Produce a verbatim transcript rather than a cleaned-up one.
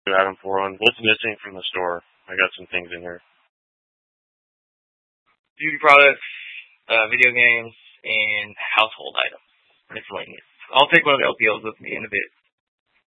Adam for one. What's missing from the store? I got some things in here. Beauty products, uh, video games, and household items. Miscellaneous. I'll take one of the L P Ls with me in a bit.